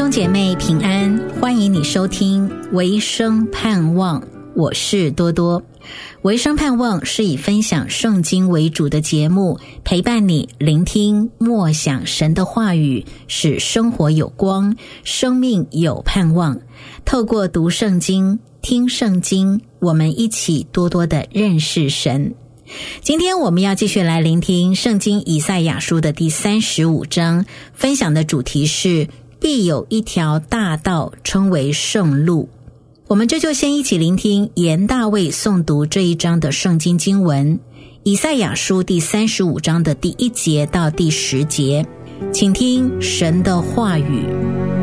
兄姐妹平安，欢迎你收听维生盼望，我是多多。维生盼望是以分享圣经为主的节目，陪伴你聆听默想神的话语，使生活有光，生命有盼望。透过读圣经、听圣经，我们一起多多的认识神。今天我们要继续来聆听圣经以赛亚书的第35章，分享的主题是必有一条大道，称为圣路。我们这就先一起聆听严大卫诵读这一章的圣经经文，以赛亚书第35章的第1节到第10节，请听神的话语。